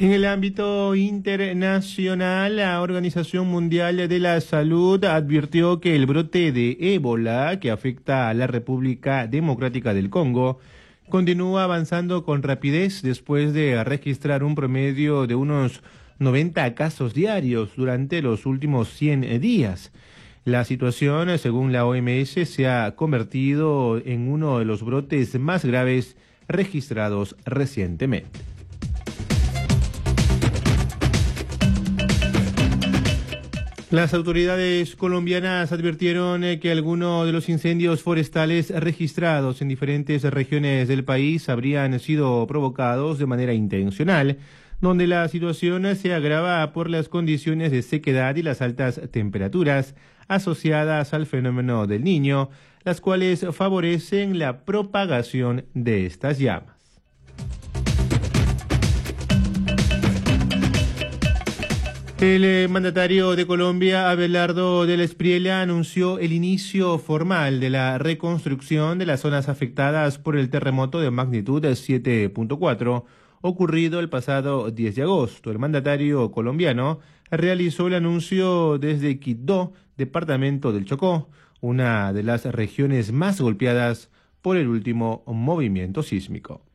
En el ámbito internacional, la Organización Mundial de la Salud advirtió que el brote de ébola que afecta a la República Democrática del Congo continúa avanzando con rapidez después de registrar un promedio de unos 90 casos diarios durante los últimos 100 días. La situación, según la OMS, se ha convertido en uno de los brotes más graves registrados recientemente. Las autoridades colombianas advirtieron que algunos de los incendios forestales registrados en diferentes regiones del país habrían sido provocados de manera intencional, donde la situación se agrava por las condiciones de sequedad y las altas temperaturas asociadas al fenómeno del Niño, las cuales favorecen la propagación de estas llamas. El mandatario de Colombia, Abelardo del Espriella, anunció el inicio formal de la reconstrucción de las zonas afectadas por el terremoto de magnitud 7.4 ocurrido el pasado 10 de agosto. El mandatario colombiano realizó el anuncio desde Quibdó, departamento del Chocó, una de las regiones más golpeadas por el último movimiento sísmico.